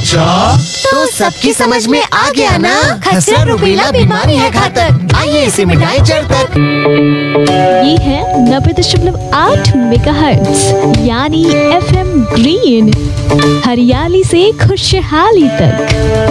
अच्छा, तो सबकी समझ में आ गया ना। खसरा रूबेला बीमारी है घातक, आइए इसे मिटाएं जड़ तक। ये है 90.8 मेगाहर्ट्ज यानी FM ग्रीन, हरियाली से खुशहाली तक।